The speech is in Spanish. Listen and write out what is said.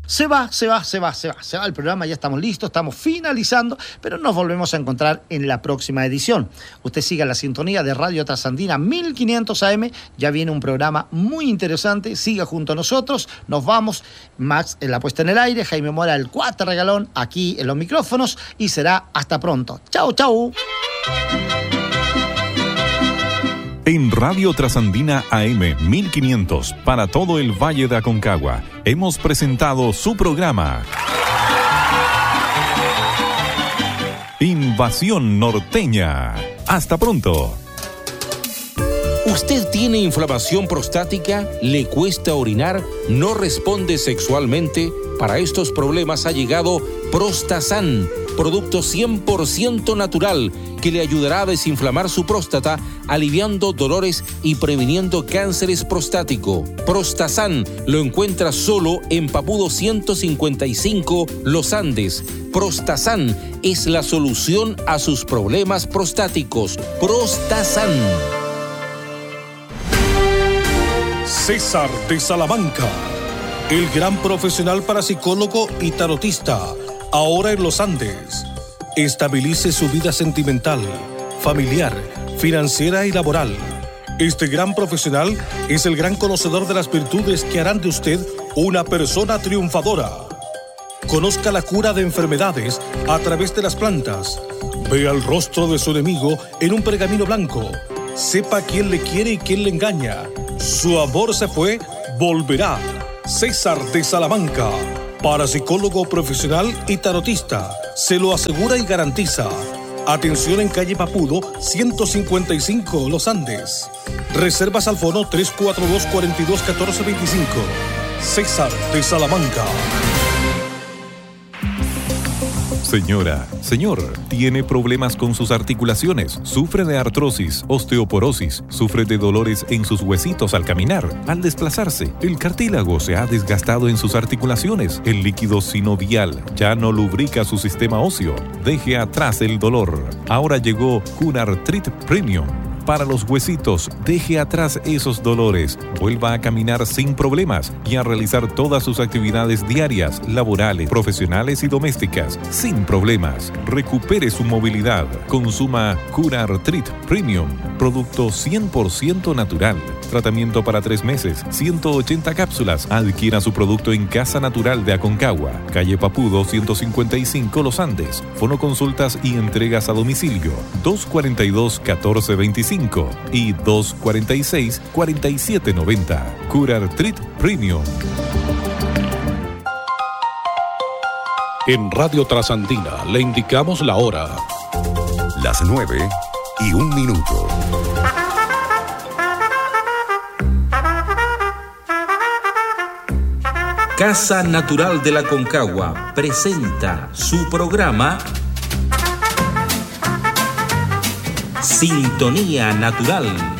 Se va el programa, ya estamos listos, estamos finalizando, pero nos volvemos a encontrar en la próxima edición. Usted siga la sintonía de Radio Trasandina 1500 AM, ya viene un programa muy interesante, siga junto a nosotros, nos vamos, Max en la puesta en el aire, Jaime Mora el cuate regalón aquí en los micrófonos y será hasta pronto. Chau, chau. En Radio Trasandina AM 1500 para todo el Valle de Aconcagua hemos presentado su programa Invasión Norteña. Hasta pronto. ¿Usted tiene inflamación prostática? ¿Le cuesta orinar? ¿No responde sexualmente? Para estos problemas ha llegado Prostasan, producto 100% natural que le ayudará a desinflamar su próstata, aliviando dolores y previniendo cánceres prostático. Prostasan lo encuentra solo en Papudo 155, Los Andes. Prostasan es la solución a sus problemas prostáticos. Prostasan. César de Salamanca, el gran profesional parapsicólogo y tarotista, ahora en Los Andes. Estabilice su vida sentimental, familiar, financiera y laboral. Este gran profesional es el gran conocedor de las virtudes que harán de usted una persona triunfadora. Conozca la cura de enfermedades a través de las plantas. Vea el rostro de su enemigo en un pergamino blanco. Sepa quién le quiere y quién le engaña. Su amor se fue, volverá. César de Salamanca, parapsicólogo profesional y tarotista, se lo asegura y garantiza. Atención en calle Papudo 155, Los Andes. Reservas al fono 342-42-1425. César de Salamanca. Señora, señor, ¿tiene problemas con sus articulaciones? ¿Sufre de artrosis, osteoporosis? ¿Sufre de dolores en sus huesitos al caminar? Al desplazarse, el cartílago se ha desgastado en sus articulaciones. El líquido sinovial ya no lubrica su sistema óseo. Deje atrás el dolor. Ahora llegó Cunartrit Premium. Para los huesitos, deje atrás esos dolores, vuelva a caminar sin problemas y a realizar todas sus actividades diarias, laborales, profesionales y domésticas sin problemas. Recupere su movilidad. Consuma Cunartrit Premium, producto 100% natural. Tratamiento para 3 meses, 180 cápsulas. Adquiera su producto en Casa Natural de Aconcagua, calle Papudo 155, Los Andes. Fonoconsultas y entregas a domicilio 242-1425 y 246-4790. Cunartrit Premium. En Radio Trasandina le indicamos la hora. Las 9:01. Casa Natural de la Aconcagua presenta su programa Sintonía Natural.